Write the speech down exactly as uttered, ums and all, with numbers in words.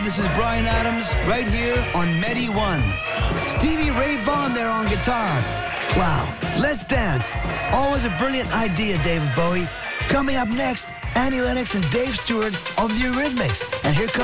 This is Bryan Adams right here on Medi One. Stevie Ray Vaughan there on guitar. Wow, let's dance. Always a brilliant idea, David Bowie. Coming up next, Annie Lennox and Dave Stewart of the Eurythmics. And here comes